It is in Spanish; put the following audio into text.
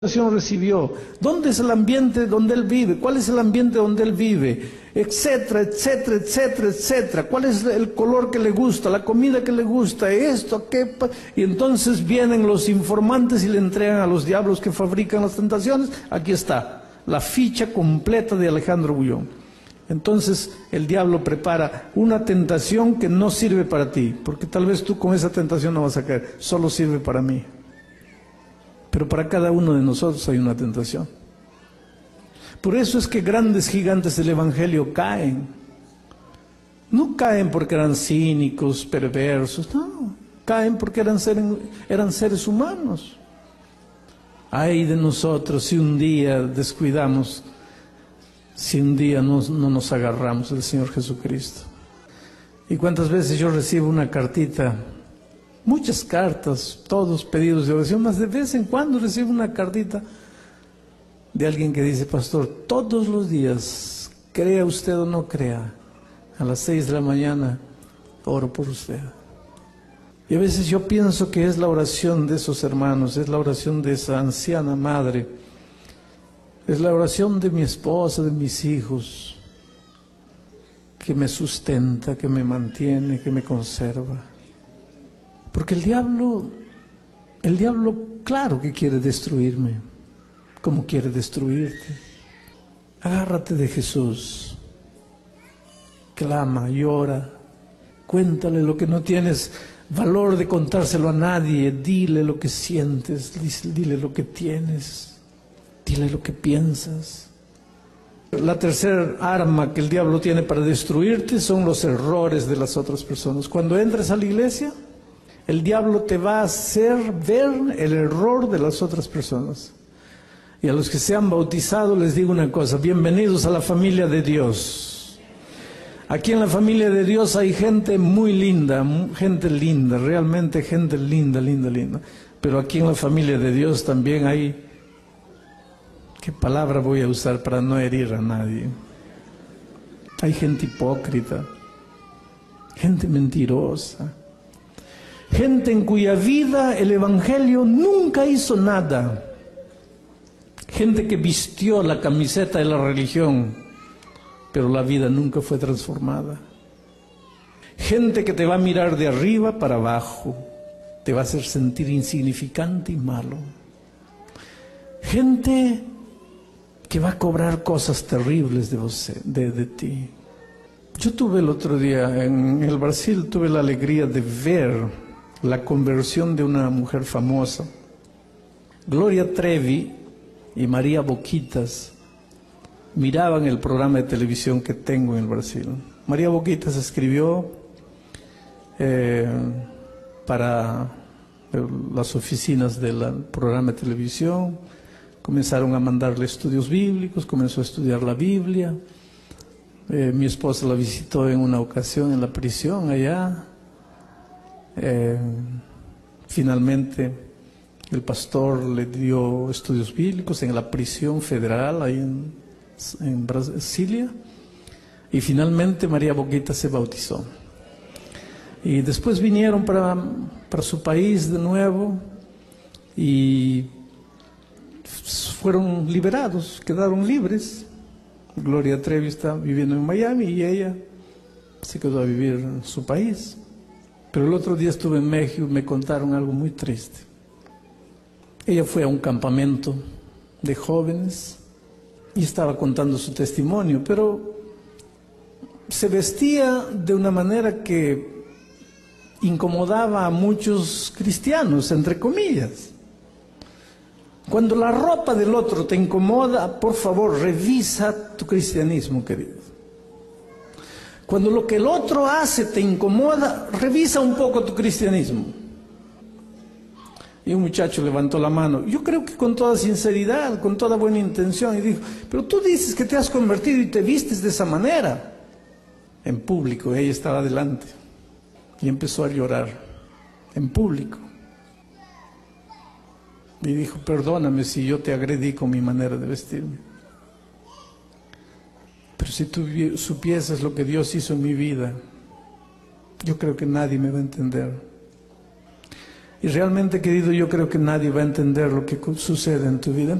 recibió, dónde es el ambiente donde él vive, cuál es el ambiente donde él vive, etcétera, etcétera, etcétera, etcétera, cuál es el color que le gusta, la comida que le gusta, esto, qué, y entonces vienen los informantes y le entregan a los diablos que fabrican las tentaciones. Aquí está la ficha completa de Alejandro Bullón. Entonces el diablo prepara una tentación que no sirve para ti, porque tal vez tú con esa tentación no vas a caer, solo sirve para mí. Pero para cada uno de nosotros hay una tentación. Por eso es que grandes gigantes del Evangelio caen. No caen porque eran cínicos, perversos, no. Caen porque eran seres humanos. Ay de nosotros si un día descuidamos, si un día no nos agarramos del Señor Jesucristo. Y cuántas veces yo recibo una cartita, muchas cartas, todos pedidos de oración, más de vez en cuando recibo una cartita de alguien que dice: pastor, todos los días, crea usted o no crea, a las 6 de la mañana oro por usted. Y a veces yo pienso que es la oración de esos hermanos, es la oración de esa anciana madre, es la oración de mi esposa, de mis hijos, que me sustenta, que me mantiene, que me conserva. Porque el diablo, claro que quiere destruirme, como quiere destruirte. Agárrate de Jesús, clama, llora, cuéntale lo que no tienes valor de contárselo a nadie, dile lo que sientes, dile lo que tienes, dile lo que piensas. La tercera arma que el diablo tiene para destruirte son los errores de las otras personas. Cuando entres a la iglesia, el diablo te va a hacer ver el error de las otras personas. Y a los que se han bautizado les digo una cosa: bienvenidos a la familia de Dios. Aquí en la familia de Dios hay gente muy linda, gente linda, realmente gente linda, linda, linda. Pero aquí en la familia de Dios también hay, ¿qué palabra voy a usar para no herir a nadie? Hay gente hipócrita, gente mentirosa. Gente en cuya vida el Evangelio nunca hizo nada. Gente que vistió la camiseta de la religión, pero la vida nunca fue transformada. Gente que te va a mirar de arriba para abajo, te va a hacer sentir insignificante y malo. Gente que va a cobrar cosas terribles de ti. Yo tuve el otro día en el Brasil, tuve la alegría de ver la conversión de una mujer famosa. Gloria Trevi y María Boquitas miraban el programa de televisión que tengo en el Brasil. María Boquitas escribió para las oficinas del programa de televisión, comenzaron a mandarle estudios bíblicos, comenzó a estudiar la Biblia. Mi esposa la visitó en una ocasión en la prisión allá. Finalmente el pastor le dio estudios bíblicos en la prisión federal ahí en Brasilia, y finalmente María Boquita se bautizó y después vinieron para su país de nuevo y fueron liberados, quedaron libres. Gloria Trevi está viviendo en Miami y ella se quedó a vivir en su país. Pero el otro día estuve en México y me contaron algo muy triste. Ella fue a un campamento de jóvenes y estaba contando su testimonio, pero se vestía de una manera que incomodaba a muchos cristianos, entre comillas. Cuando la ropa del otro te incomoda, por favor, revisa tu cristianismo, querido. Cuando lo que el otro hace te incomoda, revisa un poco tu cristianismo. Y un muchacho levantó la mano, yo creo que con toda sinceridad, con toda buena intención, y dijo: pero tú dices que te has convertido y te vistes de esa manera. En público, ella estaba delante y empezó a llorar, en público. Y dijo: perdóname si yo te agredí con mi manera de vestirme. Pero si tú supieses lo que Dios hizo en mi vida, yo creo que nadie me va a entender. Y realmente, querido, yo creo que nadie va a entender lo que sucede en tu vida.